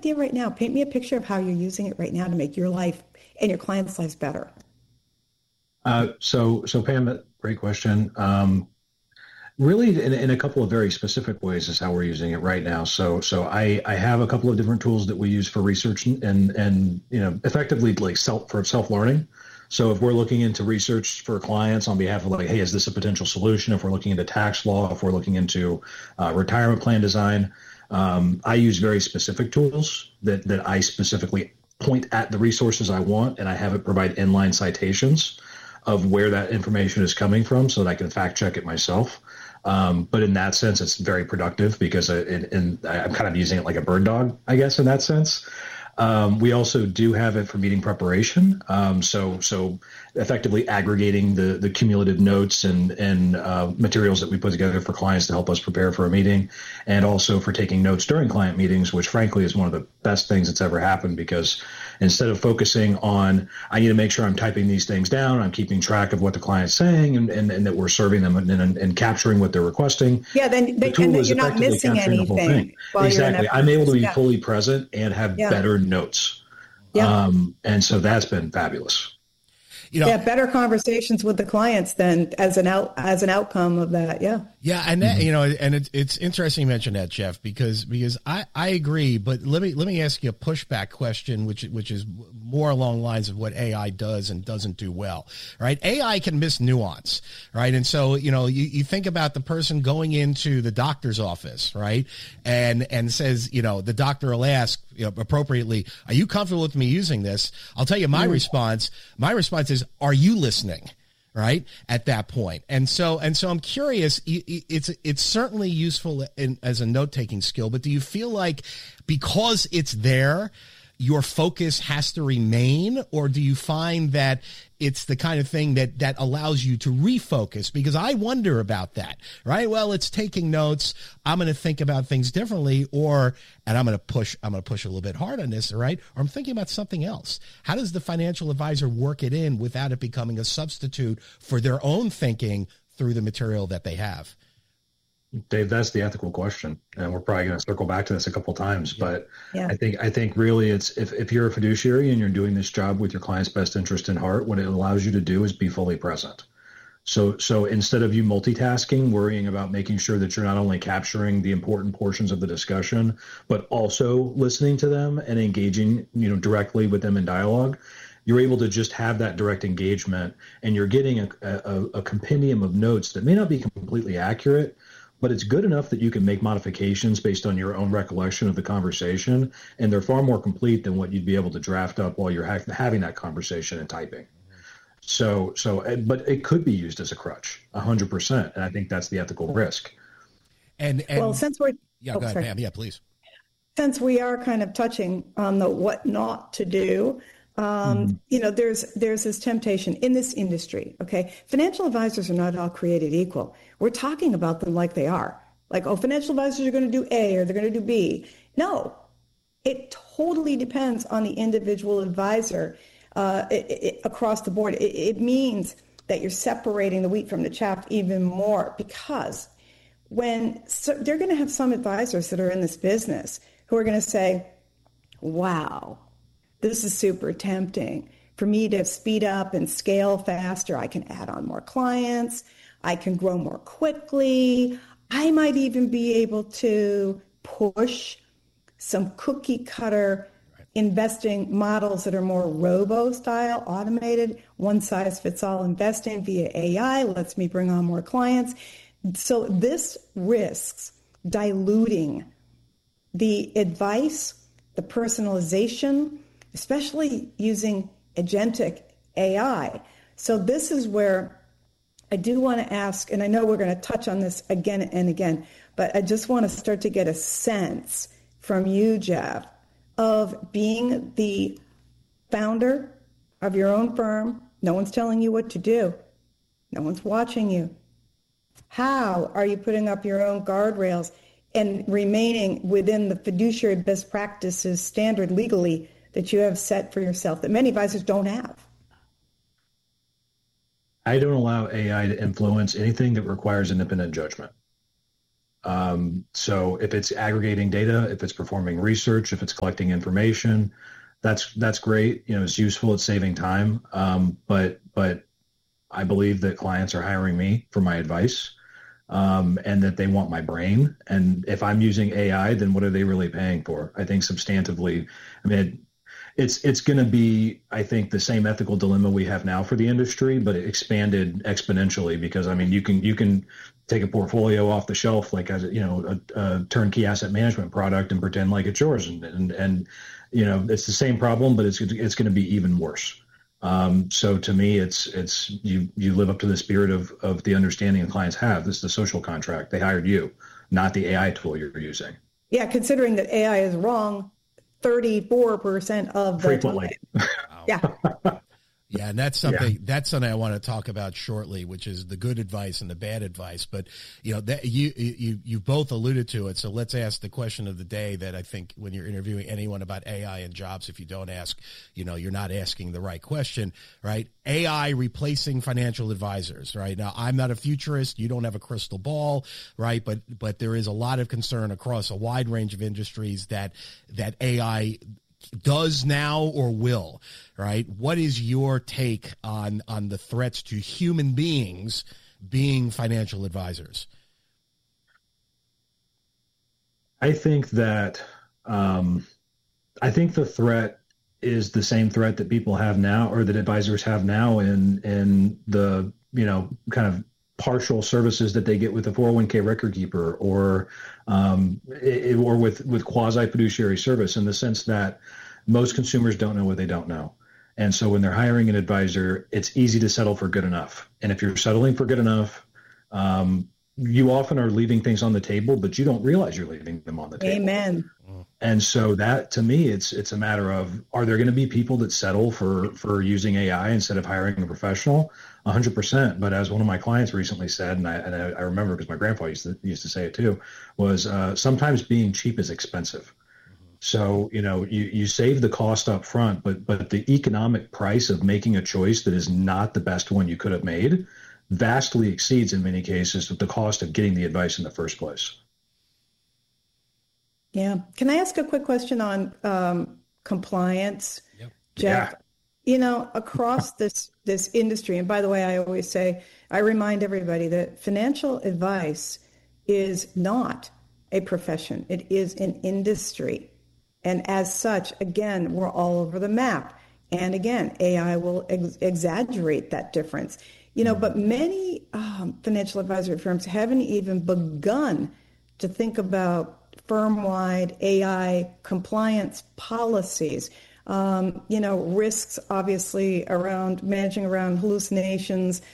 idea right now. Paint me a picture of how you're using it right now to make your life and your clients' lives better. So Pam, great question. Really, in a couple of very specific ways is how we're using it right now. So I have a couple of different tools that we use for research and effectively like self-learning. So if we're looking into research for clients on behalf of like, hey, is this a potential solution? If we're looking into tax law, if we're looking into retirement plan design, I use very specific tools that I specifically point at the resources I want, and I have it provide inline citations of where that information is coming from so that I can fact check it myself. But in that sense, it's very productive because I'm kind of using it like a bird dog, I guess, in that sense. We also do have it for meeting preparation. So effectively aggregating the cumulative notes and materials that we put together for clients to help us prepare for a meeting, and also for taking notes during client meetings, which frankly is one of the best things that's ever happened, because instead of focusing on, I need to make sure I'm typing these things down, I'm keeping track of what the client's saying and that we're serving them and capturing what they're requesting. Yeah, then you're not missing anything. Exactly. I'm able to be fully present and have better notes. Yeah. And so that's been fabulous. Better conversations with the clients then as an outcome of that. Yeah. Yeah. And that, and it's interesting you mentioned that, Jeff, because I agree, but let me ask you a pushback question, which is more along the lines of what AI does and doesn't do well, right? AI can miss nuance, right? And so, you think about the person going into the doctor's office, right? And says, the doctor will ask, appropriately, are you comfortable with me using this? I'll tell you my response. My response is, are you listening? Right at that point. And so I'm curious, it's certainly useful as a note-taking skill, but do you feel like because it's there, your focus has to remain, or do you find that it's the kind of thing that allows you to refocus? Because I wonder about that, right? Well, it's taking notes. I'm going to think about things differently, and I'm going to push a little bit hard on this, right? Or I'm thinking about something else. How does the financial advisor work it in without it becoming a substitute for their own thinking through the material that they have? Dave, that's the ethical question, and we're probably going to circle back to this a couple times. But yeah. I think really it's if you're a fiduciary and you're doing this job with your client's best interest in heart, what it allows you to do is be fully present. So instead of you multitasking, worrying about making sure that you're not only capturing the important portions of the discussion, but also listening to them and engaging, directly with them in dialogue, you're able to just have that direct engagement, and you're getting a compendium of notes that may not be completely accurate, but it's good enough that you can make modifications based on your own recollection of the conversation, and they're far more complete than what you'd be able to draft up while you're having that conversation and typing. But it could be used as a crutch, 100%, and I think that's the ethical risk. And well, since we're go ahead, Pam. Yeah, please. Since we are kind of touching on the what not to do, there's this temptation in this industry. Okay, financial advisors are not all created equal. We're talking about them like they are. Like, financial advisors are going to do A or they're going to do B. No, it totally depends on the individual advisor across the board. It means that you're separating the wheat from the chaff even more, because they're going to have some advisors that are in this business who are going to say, wow, this is super tempting for me to speed up and scale faster. I can add on more clients. I can grow more quickly. I might even be able to push some cookie cutter investing models that are more robo-style, automated, one-size-fits-all investing via AI lets me bring on more clients. So this risks diluting the advice, the personalization, especially using agentic AI. So this is where I do want to ask, and I know we're going to touch on this again and again, but I just want to start to get a sense from you, Jeff, of being the founder of your own firm. No one's telling you what to do. No one's watching you. How are you putting up your own guardrails and remaining within the fiduciary best practices standard legally that you have set for yourself that many advisors don't have? I don't allow AI to influence anything that requires independent judgment. So if it's aggregating data, if it's performing research, if it's collecting information, that's great. It's useful. It's saving time. But I believe that clients are hiring me for my advice, and that they want my brain. And if I'm using AI, then what are they really paying for? I think substantively, I mean, it's going to be, I think, the same ethical dilemma we have now for the industry, but it expanded exponentially because, I mean, you can take a portfolio off the shelf, like as a turnkey asset management product and pretend like it's yours. And it's the same problem, but it's going to be even worse. So to me, it's you live up to the spirit of the understanding the clients have. This is the social contract. They hired you, not the AI tool you're using. Yeah, considering that AI is wrong 34% of the frequently. Time. Yeah. Yeah, and that's something I want to talk about shortly, which is the good advice and the bad advice. But that you both alluded to it. So let's ask the question of the day that I think when you're interviewing anyone about AI and jobs, if you don't ask, you're not asking the right question, right? AI replacing financial advisors, right? Now, I'm not a futurist. You don't have a crystal ball, right? But there is a lot of concern across a wide range of industries that AI does now or will, right? What is your take on the threats to human beings being financial advisors? I think that I think the threat is the same threat that people have now, or that advisors have now in the kind of partial services that they get with a 401k record keeper, or with quasi fiduciary service, in the sense that most consumers don't know what they don't know. And so when they're hiring an advisor, it's easy to settle for good enough. And if you're settling for good enough, you often are leaving things on the table, but you don't realize you're leaving them on the table. Amen. And so that, to me, it's a matter of, are there going to be people that settle for using AI instead of hiring a professional? 100%. But as one of my clients recently said, and I remember because my grandpa used to say it too, was sometimes being cheap is expensive. So, you save the cost up front, but the economic price of making a choice that is not the best one you could have made vastly exceeds, in many cases, the cost of getting the advice in the first place. Yeah. Can I ask a quick question on compliance, Yep. Jeff? Yeah. Across this industry, and by the way, I remind everybody that financial advice is not a profession. It is an industry. And as such, again, we're all over the map. And again, AI will exaggerate that difference. But many financial advisory firms haven't even begun to think about firm-wide AI compliance policies. Risks, obviously, around managing around hallucinations,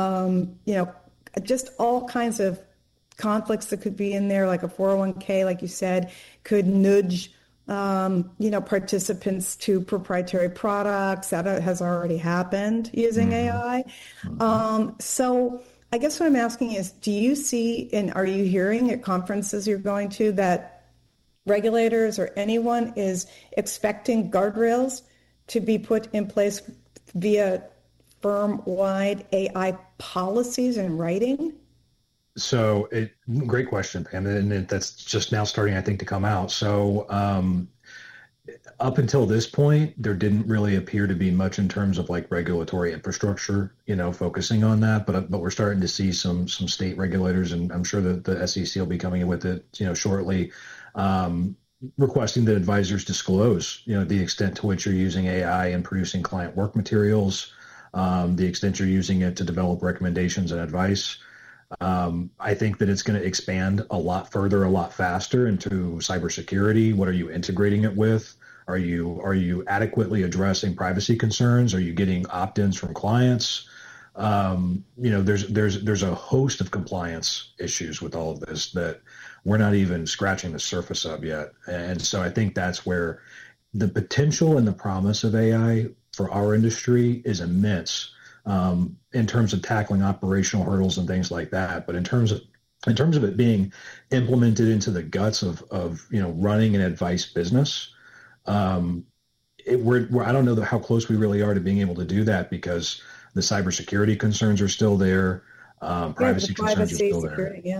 just all kinds of conflicts that could be in there, like a 401k, like you said, could nudge participants to proprietary products. That has already happened using AI. So I guess what I'm asking is, do you see, and are you hearing at conferences you're going to, that regulators or anyone is expecting guardrails to be put in place via firm-wide AI policies and writing? So great question, Pam, and that's just now starting, I think, to come out. So up until this point, there didn't really appear to be much in terms of like regulatory infrastructure, focusing on that. But we're starting to see some state regulators, and I'm sure that the SEC will be coming in with it, shortly, requesting that advisors disclose, the extent to which you're using AI in producing client work materials, the extent you're using it to develop recommendations and advice. I think that it's going to expand a lot further, a lot faster into cybersecurity. What are you integrating it with? Are you adequately addressing privacy concerns? Are you getting opt-ins from clients? There's a host of compliance issues with all of this that we're not even scratching the surface of yet. And so I think that's where the potential and the promise of AI for our industry is immense. In terms of tackling operational hurdles and things like that. But in terms of it being implemented into the guts of running an advice business, I don't know how close we really are to being able to do that, because the cybersecurity concerns are still there. Privacy concerns are still there. Yeah.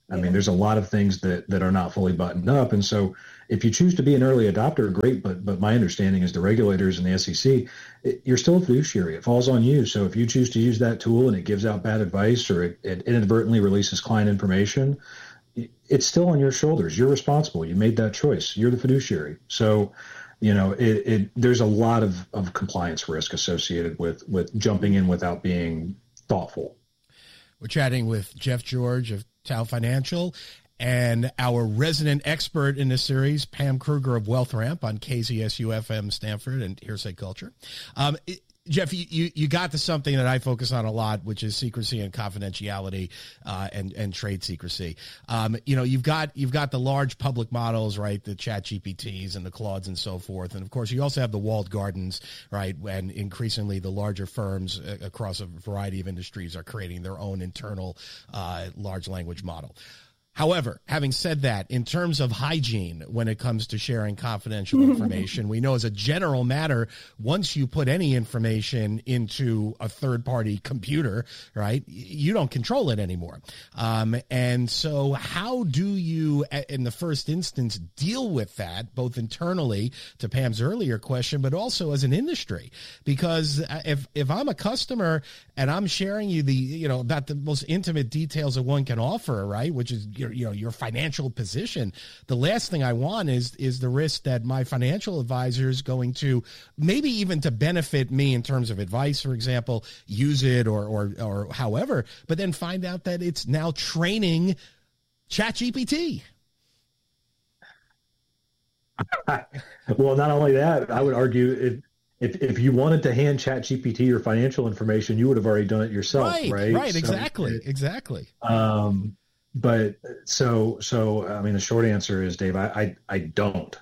I mean, there's a lot of things that are not fully buttoned up. And so if you choose to be an early adopter, great. But my understanding is the regulators and the SEC, you're still a fiduciary. It falls on you. So if you choose to use that tool and it gives out bad advice or it inadvertently releases client information, it's still on your shoulders. You're responsible. You made that choice. You're the fiduciary. So, there's a lot of compliance risk associated with jumping in without being thoughtful. We're chatting with Jeff George of Tao Financial and our resident expert in this series, Pam Kruger of WealthRamp on KZSU FM Stanford and Hearsay Culture. Jeff, you got to something that I focus on a lot, which is secrecy and confidentiality, and trade secrecy. You've got the large public models, right? The Chat GPTs and the Claudes and so forth. And of course, you also have the walled gardens, right? And increasingly the larger firms across a variety of industries are creating their own internal, large language model. However, having said that, in terms of hygiene, when it comes to sharing confidential information, we know as a general matter, once you put any information into a third-party computer, right, you don't control it anymore. And so how do you, in the first instance, deal with that, both internally, to Pam's earlier question, but also as an industry? Because if I'm a customer and I'm sharing you about the most intimate details that one can offer, right, which is your financial position, the last thing I want is the risk that my financial advisor is going to, maybe even to benefit me in terms of advice, for example, use it or however, but then find out that it's now training ChatGPT. Well, not only that, I would argue if you wanted to hand ChatGPT your financial information, you would have already done it yourself, right? Right, so exactly. But so I mean, the short answer is, Dave, I don't.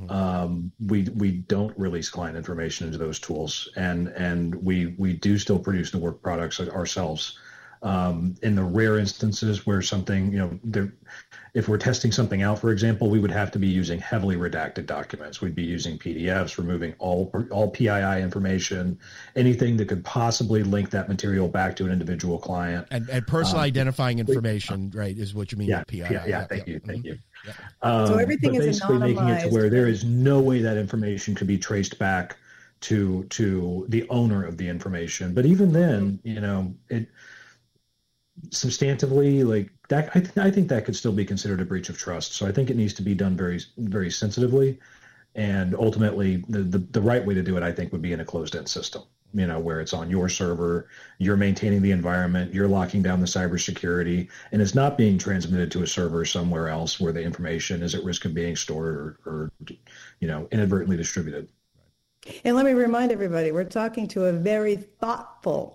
We don't release client information into those tools, and we do still produce the work products ourselves. In the rare instances where something, if we're testing something out, for example, we would have to be using heavily redacted documents. We'd be using PDFs, removing all PII information, anything that could possibly link that material back to an individual client. And personal identifying information, right, is what you mean with PII. Thank you. So everything is basically making it to where there is anonymized. no way that information could be traced back to the owner of the information. But even then, it substantively, like that, I think that could still be considered a breach of trust. So I think it needs to be done very, very sensitively, and ultimately the right way to do it, I think, would be in a closed-end system, where it's on your server, you're maintaining the environment, you're locking down the cybersecurity, and it's not being transmitted to a server somewhere else where the information is at risk of being stored or inadvertently distributed. And let me remind everybody, we're talking to a very thoughtful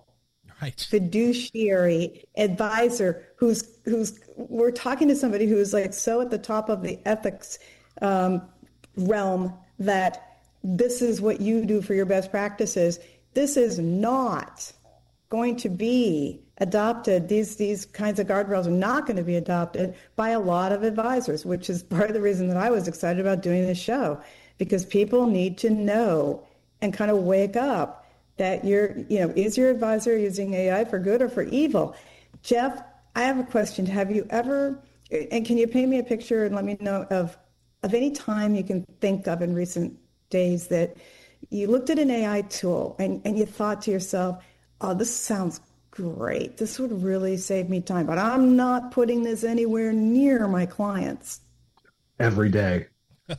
fiduciary advisor who's we're talking to somebody who's like so at the top of the ethics realm that this is what you do for your best practices. This is not going to be adopted. These kinds of guardrails are not going to be adopted by a lot of advisors, which is part of the reason that I was excited about doing this show, because people need to know and kind of wake up that is your advisor using AI for good or for evil? Jeff, I have a question. Have you ever, and can you paint me a picture and let me know of any time you can think of in recent days that you looked at an AI tool and you thought to yourself, oh, this sounds great. This would really save me time, but I'm not putting this anywhere near my clients. Every day.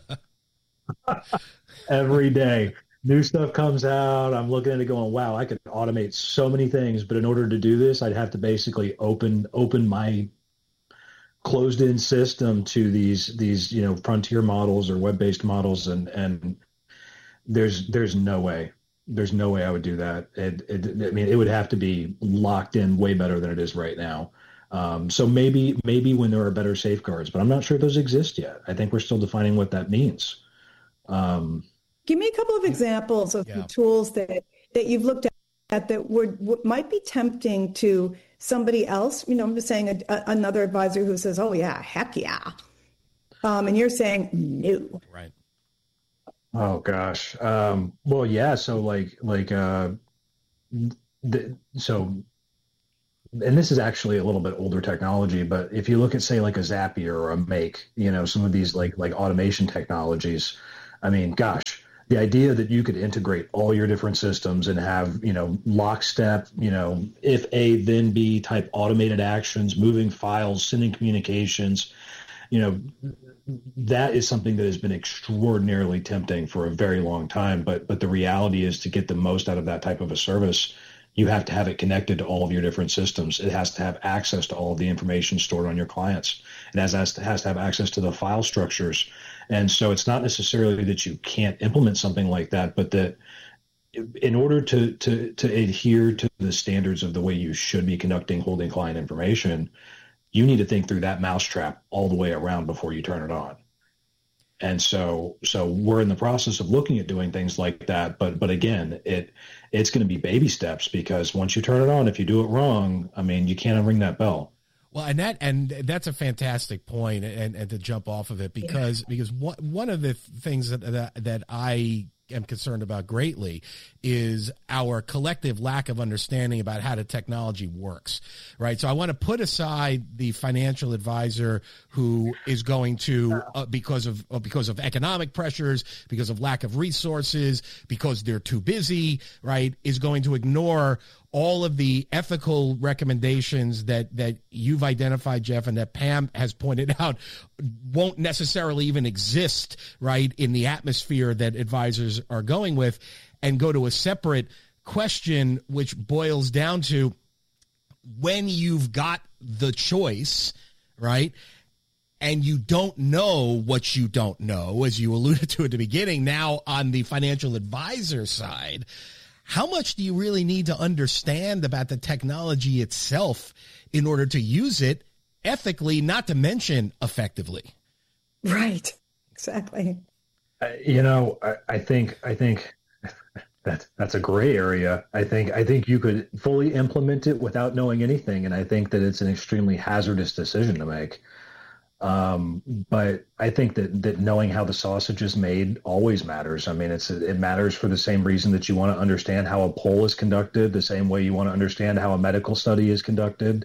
Every day. New stuff comes out. I'm looking at it going, wow, I could automate so many things. But in order to do this, I'd have to basically open my closed-in system to these frontier models or web-based models. And there's no way. There's no way I would do that. It would have to be locked in way better than it is right now. So maybe when there are better safeguards, but I'm not sure those exist yet. I think we're still defining what that means. Give me a couple of examples of the tools that you've looked at that might be tempting to somebody else. I'm just saying another advisor who says, "Oh yeah, heck yeah," and you're saying no. Right. Oh gosh. Well, yeah. So so and this is actually a little bit older technology, but if you look at, say, like a Zapier or a Make, some of these like automation technologies, I mean, gosh, the idea that you could integrate all your different systems and have, lockstep, if A, then B type automated actions, moving files, sending communications, that is something that has been extraordinarily tempting for a very long time. But the reality is, to get the most out of that type of a service, you have to have it connected to all of your different systems. It has to have access to all of the information stored on your clients. It has to have access to the file structures. And so it's not necessarily that you can't implement something like that, but that in order to adhere to the standards of the way you should be conducting holding client information, you need to think through that mousetrap all the way around before you turn it on. And so we're in the process of looking at doing things like that. But again, it's going to be baby steps, because once you turn it on, if you do it wrong, I mean, you can't unring that bell. Well, and that's a fantastic point, and to jump off of it, because one of the things that I am concerned about greatly is our collective lack of understanding about how the technology works, right? So I want to put aside the financial advisor who is going to, because of economic pressures, because of lack of resources, because they're too busy, right, is going to ignore all of the ethical recommendations that you've identified, Jeff, and that Pam has pointed out won't necessarily even exist, right, in the atmosphere that advisors are going with, and go to a separate question, which boils down to, when you've got the choice, right, and you don't know what you don't know, as you alluded to at the beginning, now on the financial advisor side, how much do you really need to understand about the technology itself in order to use it ethically, not to mention effectively? Right. Exactly. I think that's a gray area. I think you could fully implement it without knowing anything, and I think that it's an extremely hazardous decision to make. But I think that knowing how the sausage is made always matters. I mean, it matters for the same reason that you want to understand how a poll is conducted, the same way you want to understand how a medical study is conducted.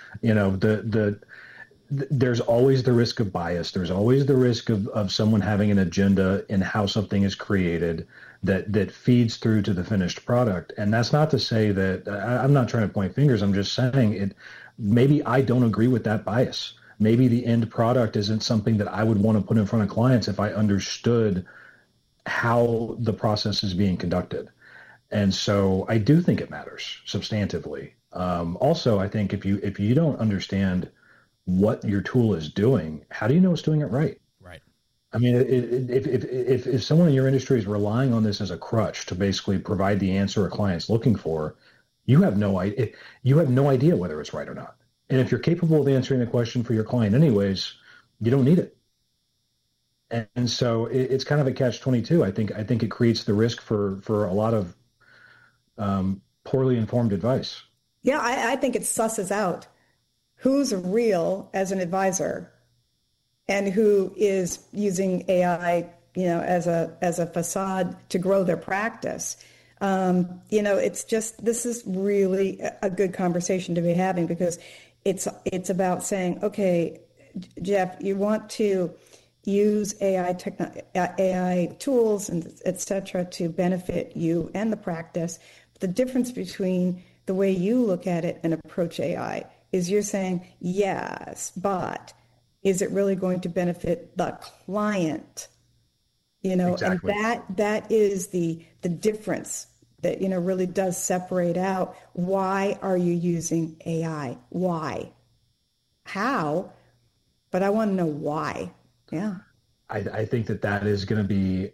There's always the risk of bias. There's always the risk of someone having an agenda in how something is created that feeds through to the finished product. And that's not to say that I'm not trying to point fingers. I'm just saying it. Maybe I don't agree with that bias. Maybe the end product isn't something that I would want to put in front of clients if I understood how the process is being conducted. And so I do think it matters substantively. Also, I think if you don't understand what your tool is doing, how do you know it's doing it right? Right. I mean, if someone in your industry is relying on this as a crutch to basically provide the answer a client's looking for, you have no idea whether it's right or not. And if you're capable of answering the question for your client anyways, you don't need it. And so it's kind of a catch-22. I think it creates the risk for a lot of poorly informed advice. Yeah, I think it susses out who's real as an advisor and who is using AI, as a facade to grow their practice. It's just, this is really a good conversation to be having, because it's about saying, okay, Jeff, you want to use AI tools and et cetera to benefit you and the practice. The difference between the way you look at it and approach AI is you're saying, yes, but is it really going to benefit the client? Exactly. And that is the difference that, really does separate out. Why are you using AI? Why? How? But I want to know why. Yeah. I think that is going to be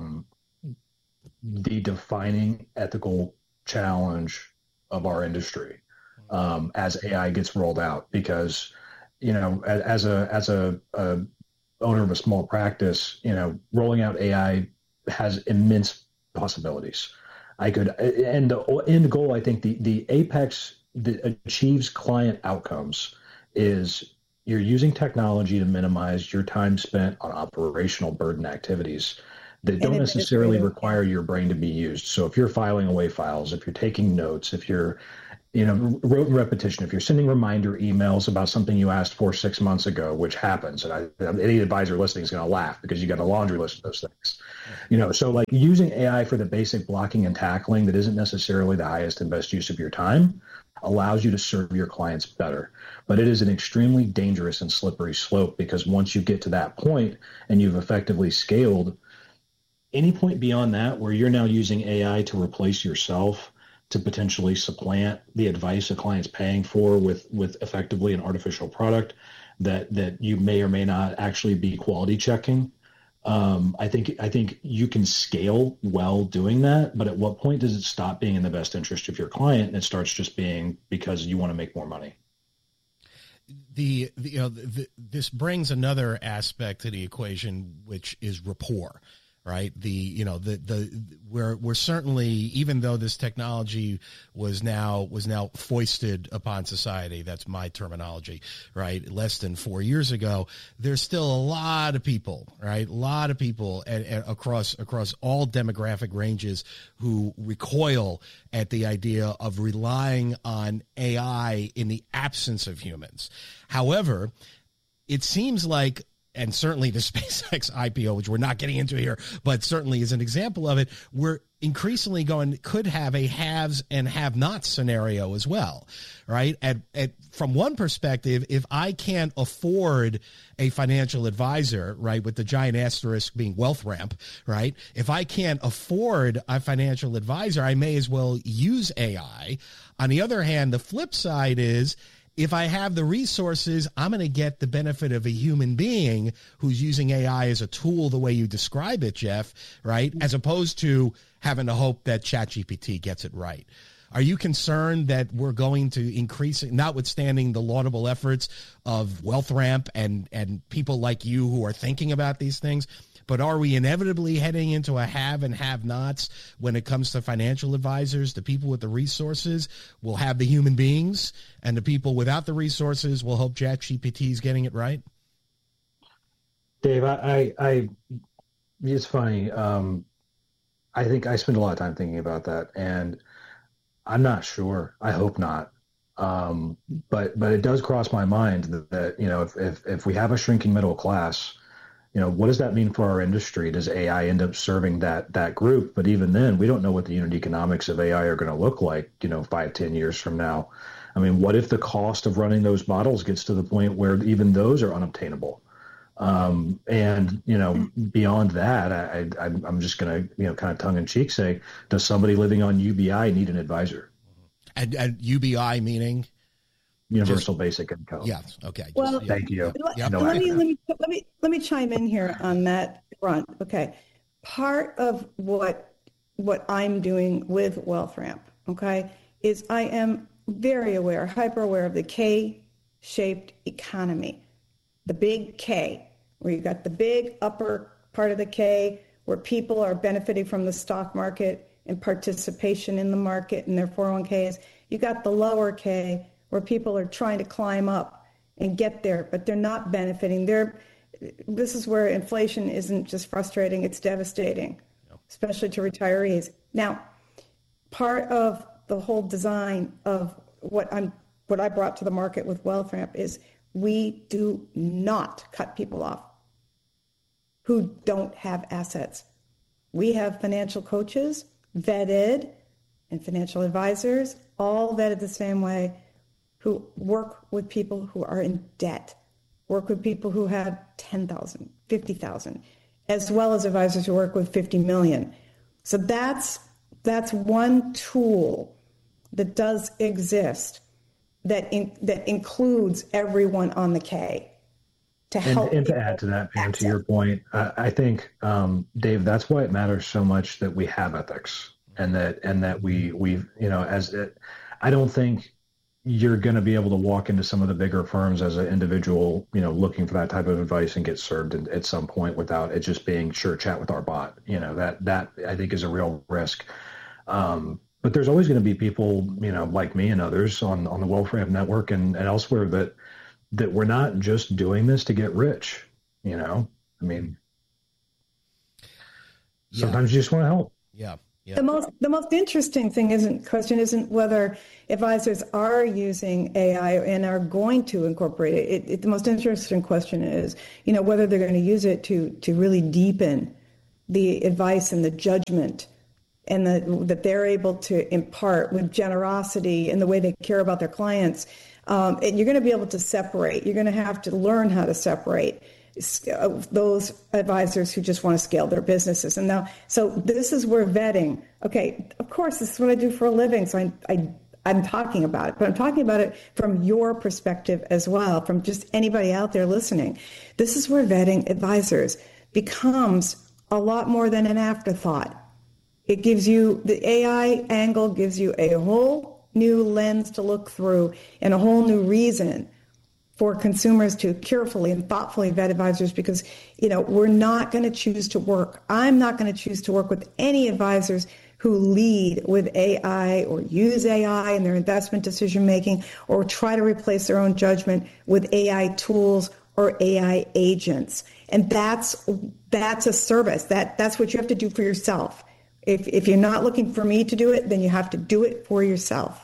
the defining ethical challenge of our industry as AI gets rolled out, because, as a owner of a small practice, rolling out AI has immense possibilities. And the end goal, I think the apex that achieves client outcomes is you're using technology to minimize your time spent on operational burden activities that don't necessarily require your brain to be used. So if you're filing away files, if you're taking notes, if you're rote and repetition. If you're sending reminder emails about something you asked for 6 months ago, which happens, and any advisor listening is going to laugh because you got a laundry list of those things. So like using AI for the basic blocking and tackling that isn't necessarily the highest and best use of your time allows you to serve your clients better. But it is an extremely dangerous and slippery slope, because once you get to that point and you've effectively scaled, any point beyond that where you're now using AI to replace yourself, to potentially supplant the advice a client's paying for with effectively an artificial product that you may or may not actually be quality checking. I think you can scale well doing that, but at what point does it stop being in the best interest of your client and it starts just being because you want to make more money? This brings another aspect to the equation, which is rapport. Right. We're certainly, even though this technology was now foisted upon society, that's my terminology, right, less than 4 years ago, there's still a lot of people, right, across all demographic ranges who recoil at the idea of relying on AI in the absence of humans. However, it seems like, and certainly the SpaceX IPO, which we're not getting into here, but certainly is an example of it, we're increasingly could have a haves and have-nots scenario as well, right? From one perspective, if I can't afford a financial advisor, right, with the giant asterisk being WealthRamp, right? If I can't afford a financial advisor, I may as well use AI. On the other hand, the flip side is, if I have the resources, I'm going to get the benefit of a human being who's using AI as a tool the way you describe it, Jeff, right? As opposed to having to hope that ChatGPT gets it right. Are you concerned that we're going to increase, notwithstanding the laudable efforts of WealthRamp and people like you who are thinking about these things, but are we inevitably heading into a have and have-nots when it comes to financial advisors? The people with the resources will have the human beings, and the people without the resources will hope ChatGPT is getting it right? Dave, it's funny. I think I spend a lot of time thinking about that, and I'm not sure. I hope not. But it does cross my mind that if we have a shrinking middle class, what does that mean for our industry? Does AI end up serving that group? But even then, we don't know what the unit economics of AI are going to look like, 5-10 years from now. I mean, what if the cost of running those models gets to the point where even those are unobtainable? And beyond that, I'm just going to, kind of tongue in cheek say, does somebody living on UBI need an advisor? And UBI meaning? Universal basic income. Yeah. Okay. Well, thank you. Let me chime in here on that front. Okay. Part of what I'm doing with WealthRamp, okay, is I am very aware, hyper aware of the K-shaped economy, the big K, where you got the big upper part of the K, where people are benefiting from the stock market and participation in the market and their 401ks. You got the lower K, where people are trying to climb up and get there, but they're not benefiting. This is where inflation isn't just frustrating, it's devastating, especially to retirees. Now, part of the whole design of what I brought to the market with WealthRamp is we do not cut people off who don't have assets. We have financial coaches, vetted, and financial advisors, all vetted the same way, who work with people who are in debt, work with people who have 10,000, 50,000, as well as advisors who work with 50 million. So that's one tool that does exist that includes everyone on the K to help. And to add to that, Pam, to your point, I think, Dave, that's why it matters so much that we have ethics and that we've I don't think you're going to be able to walk into some of the bigger firms as an individual, looking for that type of advice and get served at some point without it just being sure chat with our bot. That I think is a real risk. But there's always going to be people, like me and others on the WealthRamp network and elsewhere that we're not just doing this to get rich. I mean, sometimes you just want to help. Yeah. Yeah. The most interesting thing isn't whether advisors are using AI and are going to incorporate it. The most interesting question is, whether they're going to use it to really deepen the advice and the judgment and that they're able to impart with generosity and the way they care about their clients. And you're going to be able to separate. You're going to have to learn how to separate those advisors who just want to scale their businesses. And now, so this is where vetting, okay, of course, this is what I do for a living. So I'm talking about it, but I'm talking about it from your perspective as well, from just anybody out there listening. This is where vetting advisors becomes a lot more than an afterthought. It gives you, the AI angle gives you a whole new lens to look through and a whole new reason for consumers to carefully and thoughtfully vet advisors, because, we're not going to choose to work. I'm not going to choose to work with any advisors who lead with AI or use AI in their investment decision making or try to replace their own judgment with AI tools or AI agents. And that's a service. That's what you have to do for yourself. If you're not looking for me to do it, then you have to do it for yourself.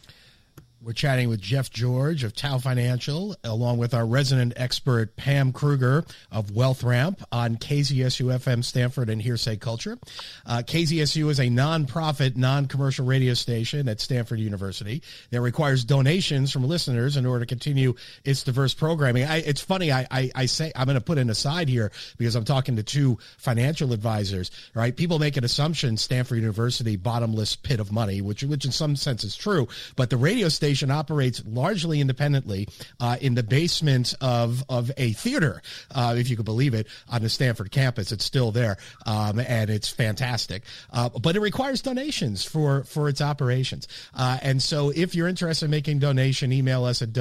We're chatting with Jeff George of Tao Financial, along with our resident expert Pam Kruger of WealthRamp on KZSU-FM Stanford and Hearsay Culture. KZSU is a nonprofit, non-commercial radio station at Stanford University that requires donations from listeners in order to continue its diverse programming. It's funny, I say, I'm going to put an aside here because I'm talking to two financial advisors, right? People make an assumption, Stanford University, bottomless pit of money, which in some sense is true, but the radio station operates largely independently in the basement of a theater, if you could believe it, on the Stanford campus. It's still there, and it's fantastic. But it requires donations for its operations. And so if you're interested in making donation, email us at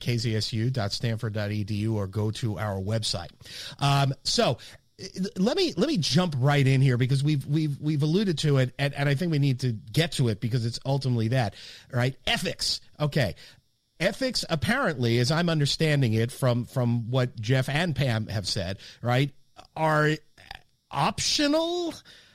donate@kzsu.stanford.edu or go to our website. So let me jump right in here because we've alluded to it, and I think we need to get to it because it's ultimately that, right? Ethics. Okay. Ethics, apparently, as I'm understanding it from what Jeff and Pam have said, right, are optional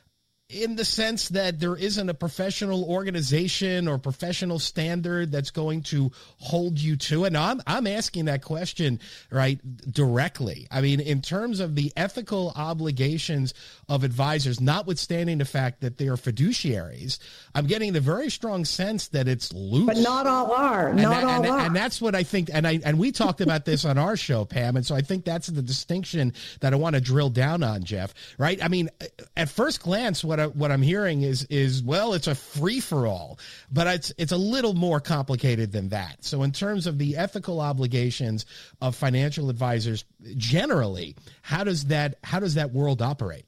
in the sense that there isn't a professional organization or professional standard that's going to hold you to it. Now, I'm asking that question, right, directly. I mean, in terms of the ethical obligations of advisors, notwithstanding the fact that they are fiduciaries, I'm getting the very strong sense that it's loose. But not all are. And that's what I think. And we talked about this on our show, Pam. And so I think that's the distinction that I want to drill down on, Jeff, right? I mean, at first glance, what I'm hearing is well, it's a free-for-all, but it's a little more complicated than that. So in terms of the ethical obligations of financial advisors generally, how does that world operate?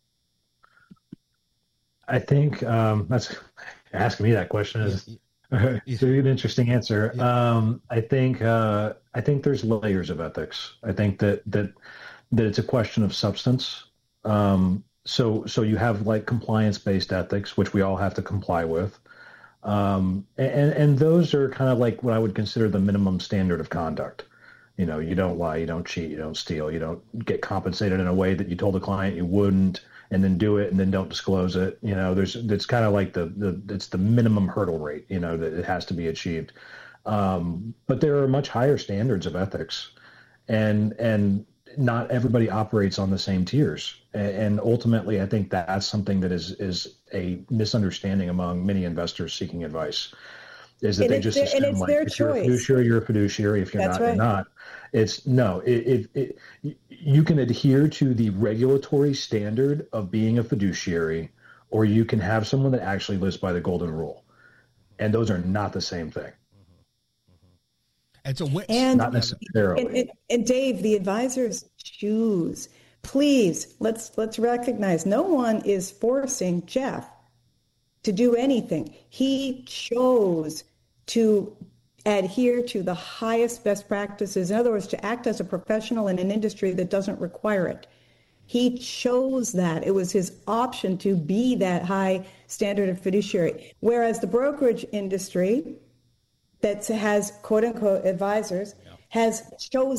I think that's asking me that question is it's an interesting answer. Yeah. I think there's layers of ethics. I think that it's a question of substance. So you have like compliance-based ethics, which we all have to comply with. And those are kind of like what I would consider the minimum standard of conduct. You don't lie, you don't cheat, you don't steal, you don't get compensated in a way that you told the client you wouldn't, and then do it and then don't disclose it. It's kind of like it's the minimum hurdle rate, that it has to be achieved. But there are much higher standards of ethics, and not everybody operates on the same tiers. And ultimately, I think that's something that is a misunderstanding among many investors seeking advice, is that they just assume like if you're a fiduciary, you're a fiduciary. If you're not, you're not. It's no. You can adhere to the regulatory standard of being a fiduciary, or you can have someone that actually lives by the golden rule, and those are not the same thing. And not necessarily. And Dave, the advisors choose. Please, let's recognize no one is forcing Jeff to do anything. He chose to adhere to the highest best practices. In other words, to act as a professional in an industry that doesn't require it. He chose that. It was his option to be that high standard of fiduciary. Whereas the brokerage industry that has quote unquote advisors has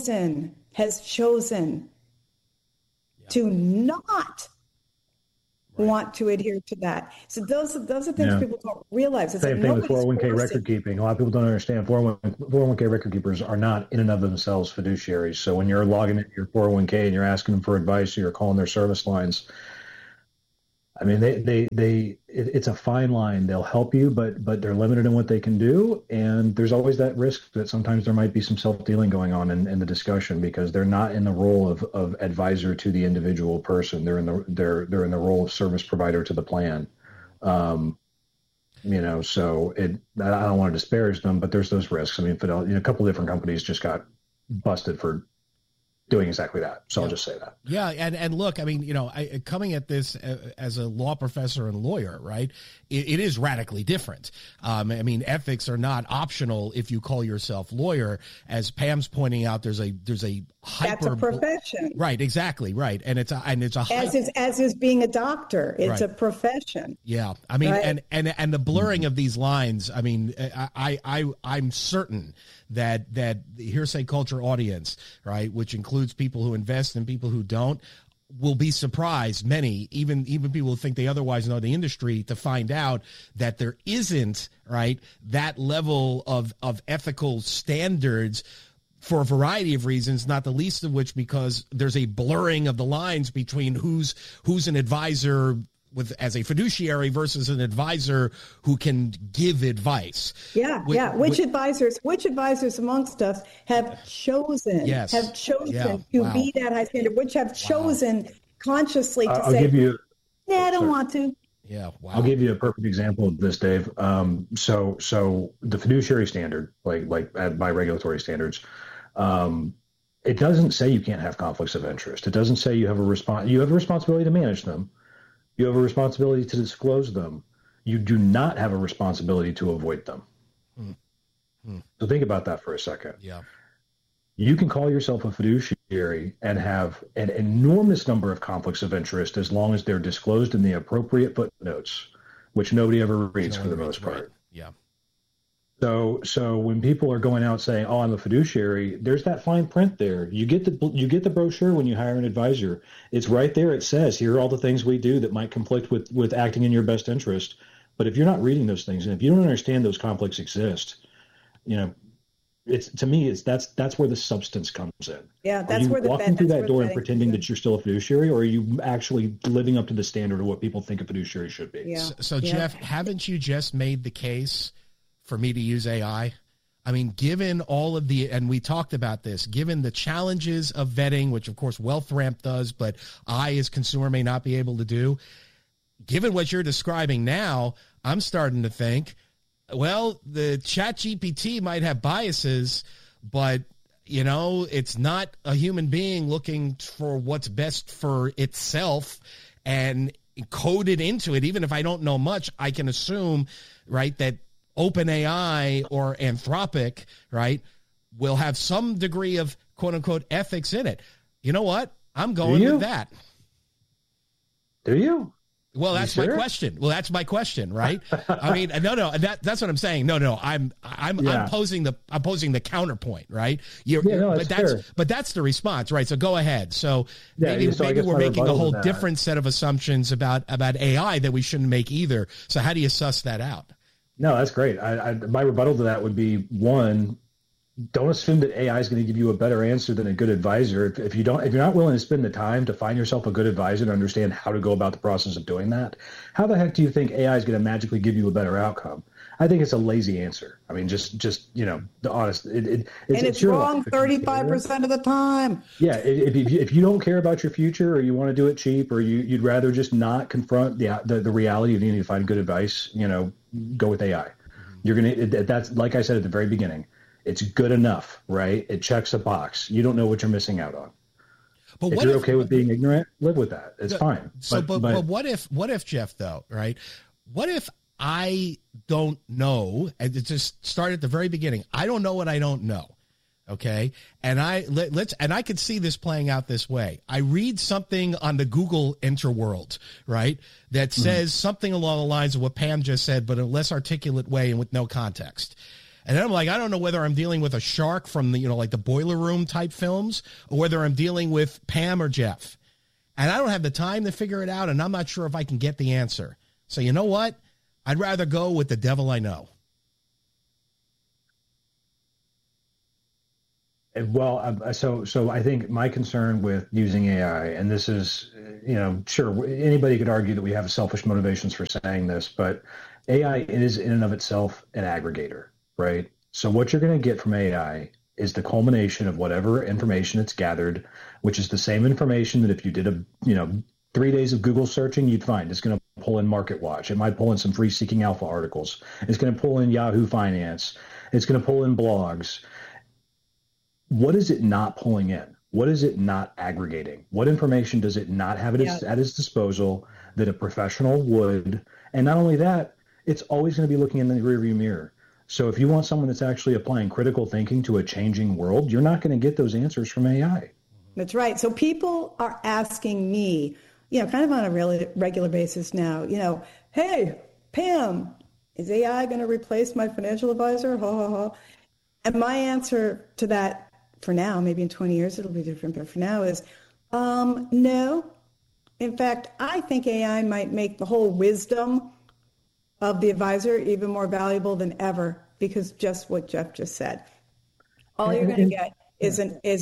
chosen to not want to adhere to that. So those are things people don't realize. It's Same thing with 401k record keeping. A lot of people don't understand 401k record keepers are not in and of themselves fiduciaries. So when you're logging into your 401k and you're asking them for advice or you're calling their service lines, I mean, it's a fine line. They'll help you, but they're limited in what they can do. And there's always that risk that sometimes there might be some self-dealing going on in the discussion because they're not in the role of advisor to the individual person. They're in the role of service provider to the plan. So I don't want to disparage them, but there's those risks. I mean, Fidelity, a couple of different companies just got busted for doing exactly that. So I'll just say that. Yeah. And look, I mean, coming at this as a law professor and lawyer, right, it is radically different. I mean, ethics are not optional if you call yourself lawyer. As Pam's pointing out, there's a hyper. That's a profession. Right. Exactly. Right. And it's a as is being a doctor. It's a profession. Yeah. I mean, right? and the blurring of these lines. I mean, I'm certain that the hearsay culture audience, right, which includes people who invest and people who don't, will be surprised, many, even people who think they otherwise know the industry, to find out that there isn't, right, that level of ethical standards for a variety of reasons, not the least of which because there's a blurring of the lines between who's an advisor as a fiduciary versus an advisor who can give advice. Which advisors amongst us have chosen to be that high standard, which have chosen consciously to say, I don't want to. Yeah. Wow. I'll give you a perfect example of this, Dave. So the fiduciary standard, like by regulatory standards, it doesn't say you can't have conflicts of interest. It doesn't say you have a responsibility to manage them. You have a responsibility to disclose them. You do not have a responsibility to avoid them. So think about that for a second. Yeah. You can call yourself a fiduciary and have an enormous number of conflicts of interest as long as they're disclosed in the appropriate footnotes, which nobody ever reads for the most part. Right. Yeah. So when people are going out saying, "Oh, I'm a fiduciary," there's that fine print there. You get the brochure when you hire an advisor. It's right there. It says, "Here are all the things we do that might conflict with acting in your best interest." But if you're not reading those things and if you don't understand those conflicts exist, that's where the substance comes in. Yeah, that's where the walking through that door and pretending that you're still a fiduciary, or are you actually living up to the standard of what people think a fiduciary should be? Yeah. So Jeff, haven't you just made the case for me to use AI? I mean, given all of and we talked about this, given the challenges of vetting, which of course WealthRamp does, but I as consumer may not be able to do, given what you're describing now, I'm starting to think, well, the ChatGPT might have biases, but it's not a human being looking for what's best for itself and coded into it. Even if I don't know much, I can assume, right, that OpenAI or Anthropic, right, will have some degree of quote unquote ethics in it. You know what? I'm going with that. Do you? Well, that's my question. Well, that's my question, right? I mean, no, that's what I'm saying. No, I'm posing the counterpoint, right? But that's the response, right? So go ahead. So maybe we're making a whole different set of assumptions about AI that we shouldn't make either. So how do you suss that out? No, that's great. My rebuttal to that would be, one, don't assume that AI is going to give you a better answer than a good advisor. If you're not willing to spend the time to find yourself a good advisor to understand how to go about the process of doing that, how the heck do you think AI is going to magically give you a better outcome? I think it's a lazy answer. I mean, just the honest. It's wrong 35% of the time. Yeah, if you don't care about your future, or you want to do it cheap, or you'd rather just not confront the reality of needing to find good advice, go with AI. That's like I said at the very beginning. It's good enough, right? It checks a box. You don't know what you're missing out on. But if you're okay with being ignorant, live with that. It's fine. So, but what if Jeff, though, right? What if I don't know, and it just start at the very beginning. I don't know what I don't know. Okay. And I could see this playing out this way. I read something on the Google interworld, right, that says something along the lines of what Pam just said, but in a less articulate way and with no context. And then I'm like, I don't know whether I'm dealing with a shark from the, like the Boiler Room type films, or whether I'm dealing with Pam or Jeff. and I don't have the time to figure it out, and I'm not sure if I can get the answer. So you know what? I'd rather go with the devil I know. Well, so I think my concern with using AI, and this is, sure, anybody could argue that we have selfish motivations for saying this, but AI is in and of itself an aggregator, right? So what you're going to get from AI is the culmination of whatever information it's gathered, which is the same information that if you did 3 days of Google searching, you'd find. It's going to pull in MarketWatch. It might pull in some free Seeking Alpha articles. It's going to pull in Yahoo Finance. It's going to pull in blogs. What is it not pulling in? What is it not aggregating? What information does it not have at its disposal that a professional would? And not only that, it's always going to be looking in the rearview mirror. So if you want someone that's actually applying critical thinking to a changing world, you're not going to get those answers from AI. That's right. So people are asking me, kind of on a really regular basis now, hey, Pam, is AI going to replace my financial advisor? Ha, ha, ha. And my answer to that, for now, maybe in 20 years it'll be different, but for now is no. In fact, I think AI might make the whole wisdom of the advisor even more valuable than ever, because just what Jeff just said. All you're going to get is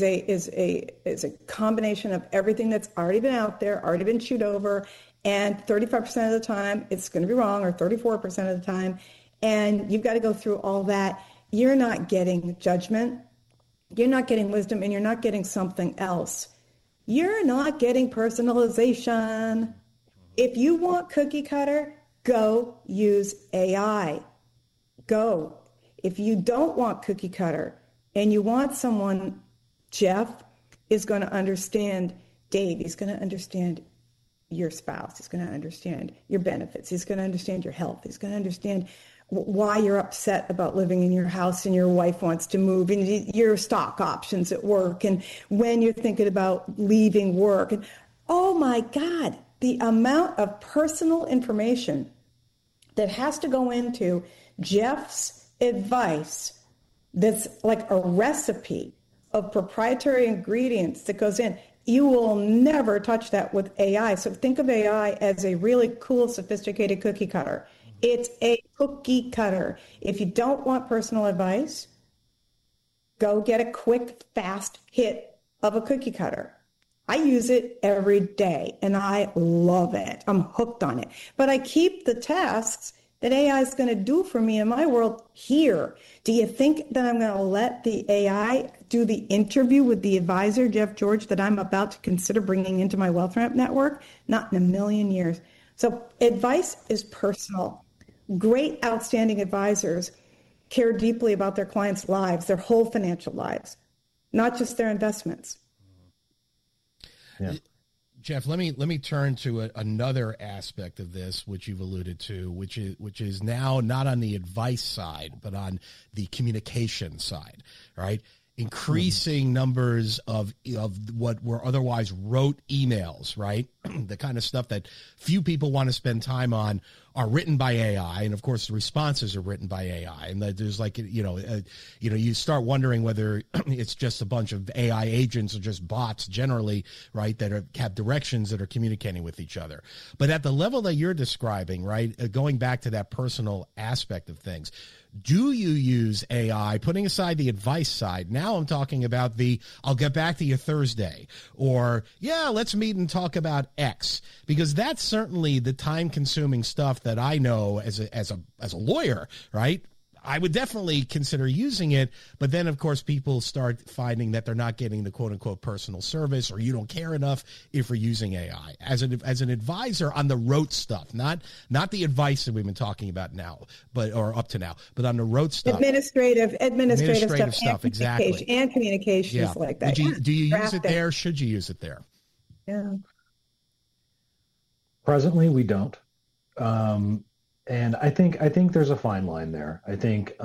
a combination of everything that's already been out there, already been chewed over, and 35% of the time it's going to be wrong, or 34% of the time, and you've got to go through all that. You're not getting judgment. You're not getting wisdom, and you're not getting something else. You're not getting personalization. If you want cookie cutter, go use AI. Go. If you don't want cookie cutter and you want someone, Jeff is going to understand Dave. He's going to understand your spouse. He's going to understand your benefits. He's going to understand your health. He's going to understand why you're upset about living in your house and your wife wants to move, and your stock options at work, and when you're thinking about leaving work. And oh my God, the amount of personal information that has to go into Jeff's advice that's like a recipe of proprietary ingredients that goes in. You will never touch that with AI. So think of AI as a really cool, sophisticated cookie cutter. It's a cookie cutter. If you don't want personal advice, go get a quick, fast hit of a cookie cutter. I use it every day, and I love it. I'm hooked on it. But I keep the tasks that AI is going to do for me in my world here. Do you think that I'm going to let the AI do the interview with the advisor, Jeff George, that I'm about to consider bringing into my WealthRamp network? Not in a million years. So advice is personal. Great, outstanding advisors care deeply about their clients' lives, their whole financial lives, not just their investments. Yeah. Jeff, let me turn to another aspect of this, which you've alluded to, which is now not on the advice side, but on the communication side, right? Increasing numbers of what were otherwise rote emails, right? The kind of stuff that few people want to spend time on are written by AI, and of course the responses are written by AI. And there's like you start wondering whether it's just a bunch of AI agents or just bots generally, right? That have directions that are communicating with each other. But at the level that you're describing, right, going back to that personal aspect of things. Do you use AI, putting aside the advice side? Now I'm talking about I'll get back to you Thursday, or let's meet and talk about X, because that's certainly the time consuming stuff that I know as a lawyer, right? I would definitely consider using it, but then of course people start finding that they're not getting the quote unquote personal service, or you don't care enough if you're using AI as an advisor on the rote stuff, not the advice that we've been talking about now, or up to now, but on the rote stuff, administrative stuff, exactly, and communications like that. Do you use it there? Should you use it there? Yeah. Presently, we don't. And I think there's a fine line there. I think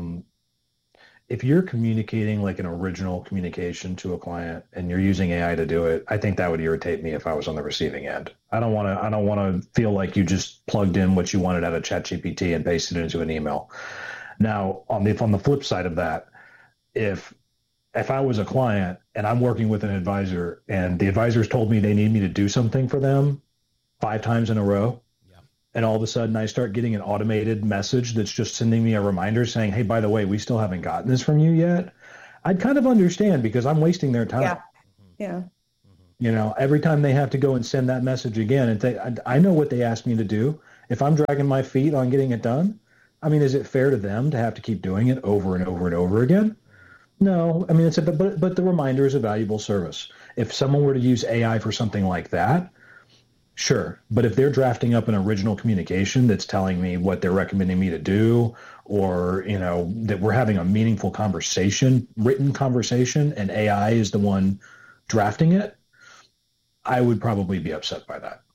if you're communicating like an original communication to a client and you're using AI to do it, I think that would irritate me if I was on the receiving end. I don't want to feel like you just plugged in what you wanted out of ChatGPT and pasted it into an email. Now, on the flip side of that, if if I was a client and I'm working with an advisor and the advisor's told me they need me to do something for them 5 times in a row, and all of a sudden I start getting an automated message that's just sending me a reminder saying, hey, by the way, we still haven't gotten this from you yet, I'd kind of understand because I'm wasting their time. Yeah. You know, every time they have to go and send that message again and I know what they asked me to do. If I'm dragging my feet on getting it done, I mean, is it fair to them to have to keep doing it over and over and over again? No. I mean, but the reminder is a valuable service. If someone were to use AI for something like that, sure. But if they're drafting up an original communication that's telling me what they're recommending me to do, or, you know, that we're having a meaningful conversation, written conversation, and AI is the one drafting it, I would probably be upset by that.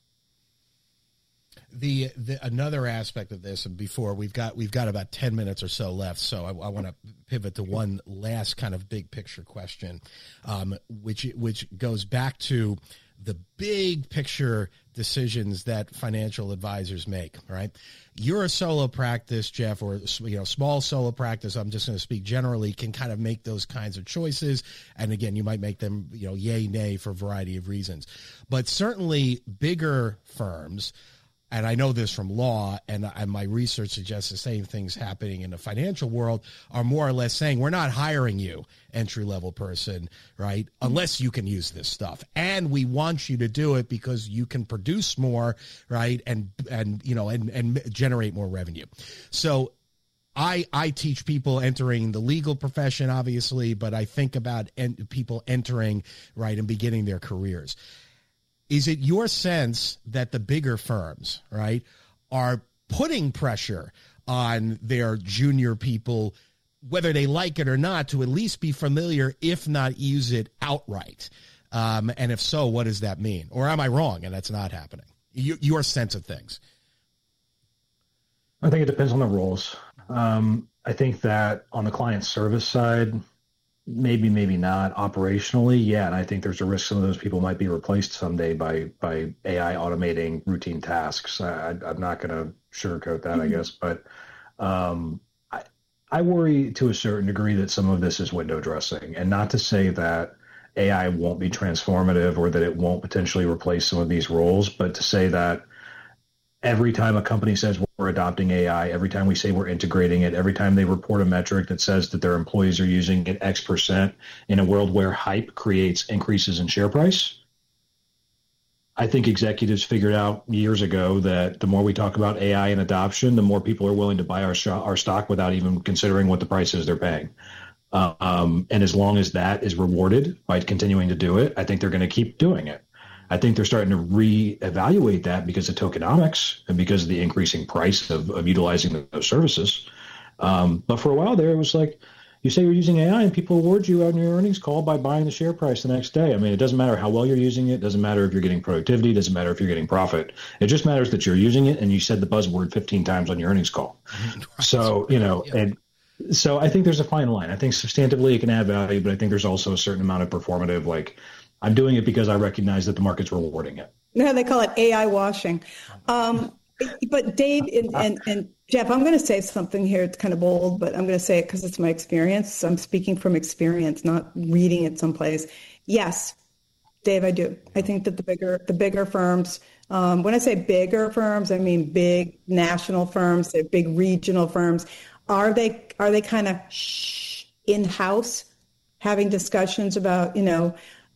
The another aspect of this, and before we've got about 10 minutes or so left, so I want to pivot to one last kind of big picture question, which goes back to the big picture decisions that financial advisors make, right? You're a solo practice, Jeff, or, you know, small solo practice. I'm just going to speak generally, can kind of make those kinds of choices. And again, you might make them, you know, yay, nay for a variety of reasons. But certainly bigger firms, and I know this from law, and my research suggests the same things happening in the financial world, are more or less saying, we're not hiring you, entry-level person, right, unless you can use this stuff. And we want you to do it because you can produce more, right, and you know, and generate more revenue. So I teach people entering the legal profession, obviously, but I think about people entering, right, and beginning their careers. Is it your sense that the bigger firms, right, are putting pressure on their junior people, whether they like it or not, to at least be familiar, if not use it outright? And if so, what does that mean? Or am I wrong and that's not happening? Your sense of things. I think it depends on the roles. I think that on the client service side, maybe not. Operationally, yeah, and I think there's a risk some of those people might be replaced someday by AI automating routine tasks. I'm not going to sugarcoat that, I guess, but I worry to a certain degree that some of this is window dressing, and not to say that AI won't be transformative or that it won't potentially replace some of these roles, but to say that every time a company says we're adopting AI, every time we say we're integrating it, every time they report a metric that says that their employees are using it X% in a world where hype creates increases in share price, I think executives figured out years ago that the more we talk about AI and adoption, the more people are willing to buy our stock without even considering what the price is they're paying. And as long as that is rewarded by continuing to do it, I think they're going to keep doing it. I think they're starting to reevaluate that because of tokenomics and because of the increasing price of utilizing those services. But for a while there, it was like, you say you're using AI and people award you on your earnings call by buying the share price the next day. I mean, it doesn't matter how well you're using it. It doesn't matter if you're getting productivity. It doesn't matter if you're getting profit. It just matters that you're using it and you said the buzzword 15 times on your earnings call. So, you know, and so I think there's a fine line. I think substantively it can add value, but I think there's also a certain amount of performative, like, I'm doing it because I recognize that the market's rewarding it. No, they call it AI washing. But Dave and Jeff, I'm going to say something here. It's kind of bold, but I'm going to say it because it's my experience. So I'm speaking from experience, not reading it someplace. Yes, Dave, I do. I think that the bigger firms, when I say bigger firms, I mean big national firms, they're big regional firms. Are they kind of in-house having discussions about, you know,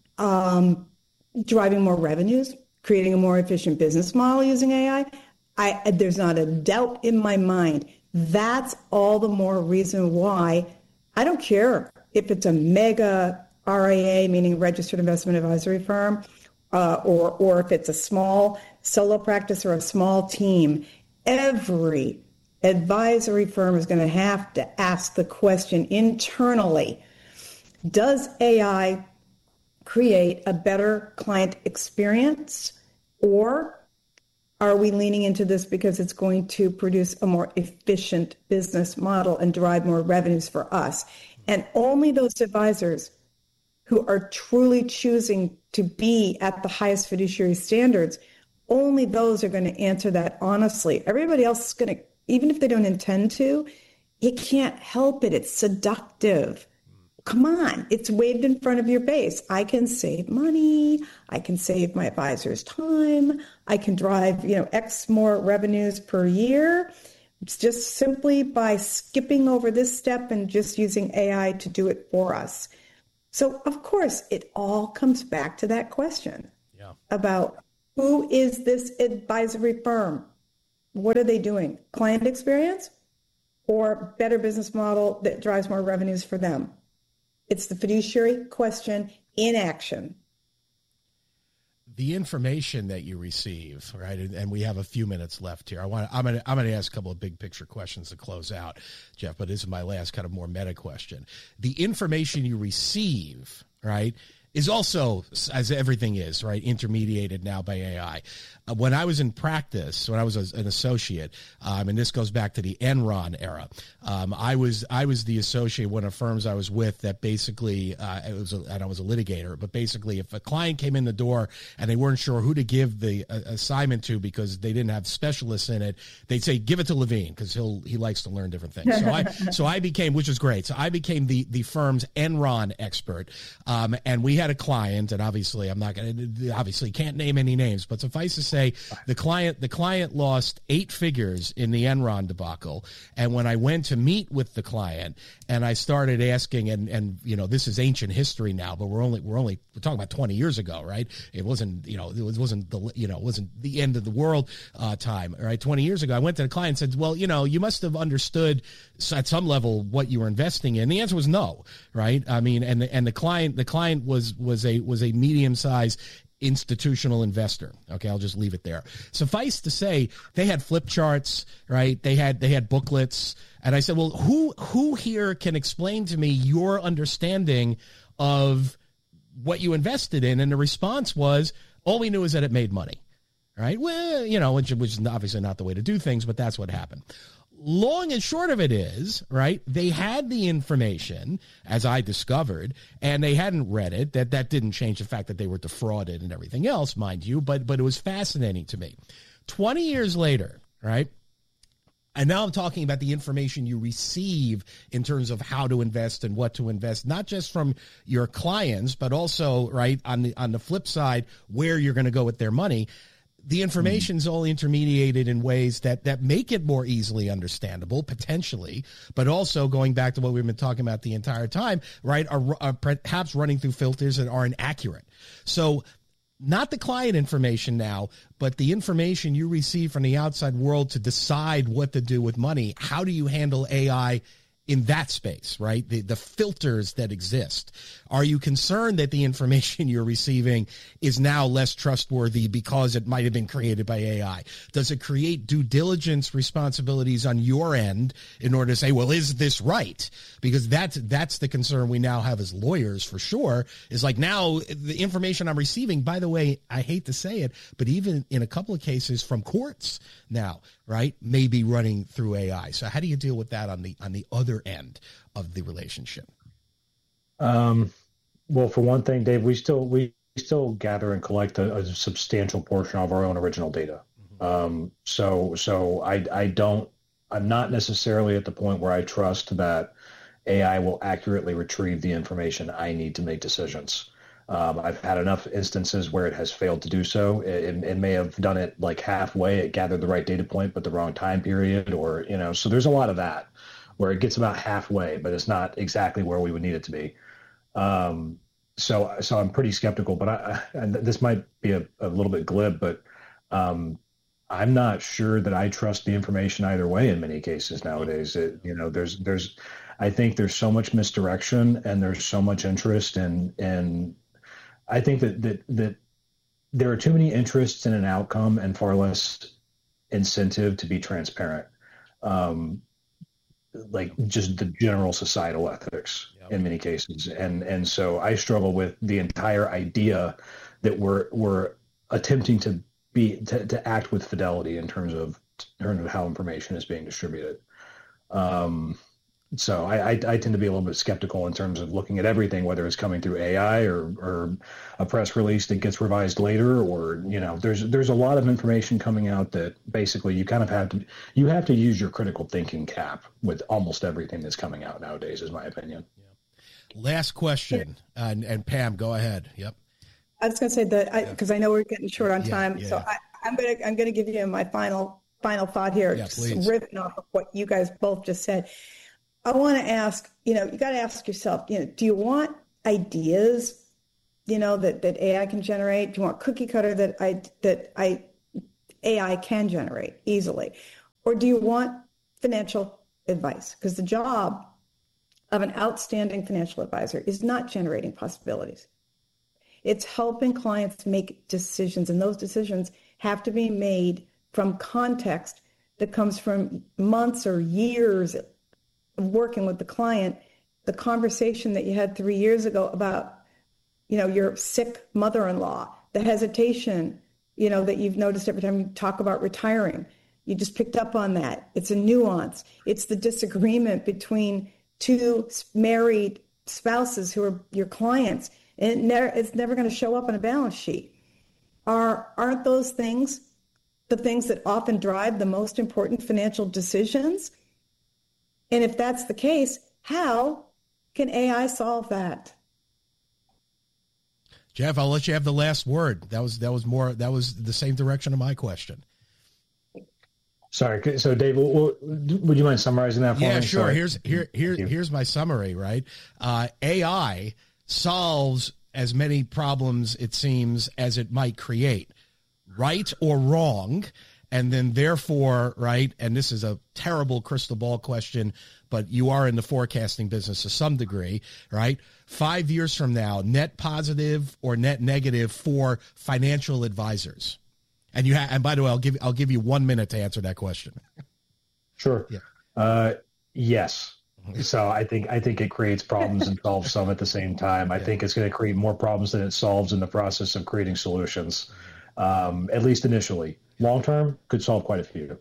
driving more revenues, creating a more efficient business model using AI? There's not a doubt in my mind. That's all the more reason why I don't care if it's a mega RIA, meaning registered investment advisory firm, or if it's a small solo practice or a small team. Every advisory firm is going to have to ask the question internally, does AI create a better client experience, or are we leaning into this because it's going to produce a more efficient business model and drive more revenues for us? And only those advisors who are truly choosing to be at the highest fiduciary standards, only those are going to answer that honestly. Everybody else is going to, even if they don't intend to, you can't help it. It's seductive. come on, it's waved in front of your face. I can save money. I can save my advisor's time. I can drive, X more revenues per year. It's just simply by skipping over this step and just using AI to do it for us. So, of course, it all comes back to that question about who is this advisory firm? What are they doing? Client experience or better business model that drives more revenues for them? It's the fiduciary question in action. The information that you receive, right? And we have a few minutes left here. I'm going to ask a couple of big picture questions to close out, Jeff, but this is my last kind of more meta question. The information you receive, right, is also, as everything is, right, intermediated now by AI. When I was in practice, when I was an associate, and this goes back to the Enron era, I was the associate one of firms I was with that basically, and I was a litigator, but basically if a client came in the door and they weren't sure who to give the assignment to because they didn't have specialists in it, they'd say, give it to Levine because he likes to learn different things. So I became, which is great. So I became the firm's Enron expert. And we had a client, and obviously can't name any names, but suffice to say, the client lost 8 figures in the Enron debacle. And when I went to meet with the client and I started asking, and this is ancient history now, but we're talking about 20 years ago, right? It wasn't, it wasn't the end of the world time, right? 20 years ago, I went to the client and said, well, you must have understood at some level what you were investing in. The answer was no, right? I mean, and the client was a medium-sized institutional investor. Okay, I'll just leave it there. Suffice to say, they had flip charts, right? They had booklets, and I said, well, who here can explain to me your understanding of what you invested in? And the response was, all we knew is that it made money, right? Well, which is obviously not the way to do things, but that's what happened. Long and short of it is, right, they had the information, as I discovered, and they hadn't read it. That didn't change the fact that they were defrauded and everything else, mind you, but it was fascinating to me. 20 years later, right, and now I'm talking about the information you receive in terms of how to invest and what to invest, not just from your clients, but also, right, on the flip side, where you're going to go with their money. The information's all intermediated in ways that make it more easily understandable, potentially, but also going back to what we've been talking about the entire time, right, are perhaps running through filters that aren't accurate. So not the client information now, but the information you receive from the outside world to decide what to do with money. How do you handle AI in that space, right? The filters that exist. Are you concerned that the information you're receiving is now less trustworthy because it might have been created by AI? Does it create due diligence responsibilities on your end in order to say, well, is this right? Because that's the concern we now have as lawyers, for sure, is like, now the information I'm receiving, by the way, I hate to say it, but even in a couple of cases from courts now, right, may be running through AI. So how do you deal with that on the other end of the relationship? Well, for one thing, Dave, we still gather and collect a substantial portion of our own original data. So I'm not necessarily at the point where I trust that AI will accurately retrieve the information I need to make decisions. I've had enough instances where it has failed to do so. It may have done it like halfway. It gathered the right data point, but the wrong time period, or, so there's a lot of that where it gets about halfway, but it's not exactly where we would need it to be. So I'm pretty skeptical, but and this might be a little bit glib, but I'm not sure that I trust the information either way in many cases nowadays. I think there's so much misdirection and there's so much interest and I think that there are too many interests in an outcome and far less incentive to be transparent. Like just the general societal ethics in many cases. And so I struggle with the entire idea that we're attempting to act with fidelity in terms of how information is being distributed. So I tend to be a little bit skeptical in terms of looking at everything, whether it's coming through AI or a press release that gets revised later, or, there's a lot of information coming out that basically you kind of have to use your critical thinking cap with almost everything that's coming out nowadays, is my opinion. Last question, and Pam, go ahead. Yep. I was going to say that because I know we're getting short on time, yeah. so I'm going to give you my final thought here, Yeah, just riffing off of what you guys both just said. I want to ask, you got to ask yourself, do you want ideas, that AI can generate? Do you want cookie cutter that AI can generate easily, or do you want financial advice? Because the job of an outstanding financial advisor is not generating possibilities. It's helping clients make decisions, and those decisions have to be made from context that comes from months or years of working with the client. The conversation that you had 3 years ago about, your sick mother-in-law, the hesitation, that you've noticed every time you talk about retiring. You just picked up on that. It's a nuance. It's the disagreement between two married spouses who are your clients, and it's never going to show up on a balance sheet. Aren't those things the things that often drive the most important financial decisions? And if that's the case, how can AI solve that? Jeff, I'll let you have the last word. That was the same direction of my question. Sorry. So, Dave, would you mind summarizing that for me? Yeah, sure. Sorry. Here's my summary. Right, AI solves as many problems, it seems, as it might create, right or wrong, and then therefore, right. And this is a terrible crystal ball question, but you are in the forecasting business to some degree, right? 5 years from now, net positive or net negative for financial advisors. And and by the way, I'll give you 1 minute to answer that question. Sure. Yeah. Yes. So I think it creates problems and solves some at the same time. I think it's going to create more problems than it solves in the process of creating solutions, at least initially. Long term, could solve quite a few.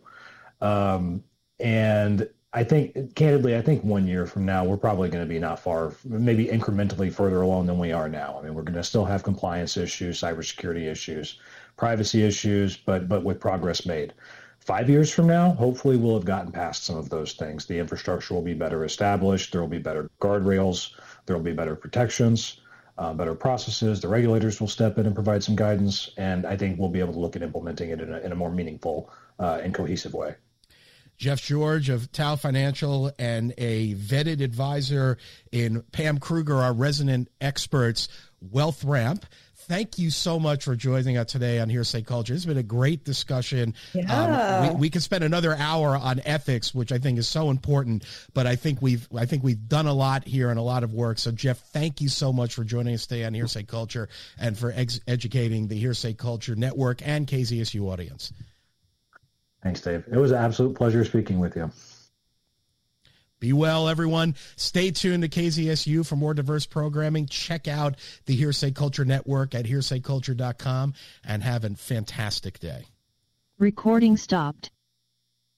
And I think, candidly, 1 year from now, we're probably going to be not far, maybe incrementally further along than we are now. I mean, we're going to still have compliance issues, cybersecurity issues, privacy issues, but with progress made. 5 years from now, hopefully we'll have gotten past some of those things. The infrastructure will be better established. There will be better guardrails. There will be better protections, better processes. The regulators will step in and provide some guidance. And I think we'll be able to look at implementing it in a more meaningful and cohesive way. Jeff George of Tao Financial and a vetted advisor in Pam Kruger, our resident experts, Wealth Ramp. Thank you so much for joining us today on Hearsay Culture. It's been a great discussion. Yeah. We could spend another hour on ethics, which I think is so important, but I think we've done a lot here and a lot of work. So Jeff, thank you so much for joining us today on Hearsay Culture and for educating the Hearsay Culture Network and KZSU audience. Thanks, Dave. It was an absolute pleasure speaking with you. Be well, everyone. Stay tuned to KZSU for more diverse programming. Check out the Hearsay Culture Network at hearsayculture.com and have a fantastic day. Recording stopped.